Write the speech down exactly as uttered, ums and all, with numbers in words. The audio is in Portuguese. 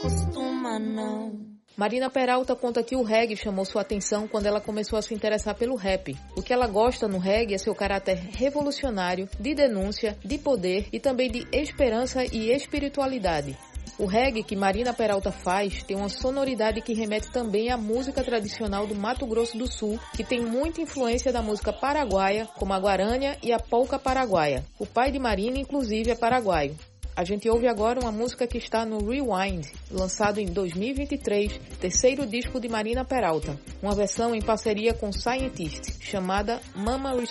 costuma não. Marina Peralta conta que o reggae chamou sua atenção quando ela começou a se interessar pelo rap. O que ela gosta no reggae é seu caráter revolucionário, de denúncia, de poder e também de esperança e espiritualidade. O reggae que Marina Peralta faz tem uma sonoridade que remete também à música tradicional do Mato Grosso do Sul, que tem muita influência da música paraguaia, como a guarânia e a polca paraguaia. O pai de Marina, inclusive, é paraguaio. A gente ouve agora uma música que está no Rewind, lançado em dois mil e vinte e três, terceiro disco de Marina Peralta, uma versão em parceria com Scientist, chamada Mama Respect.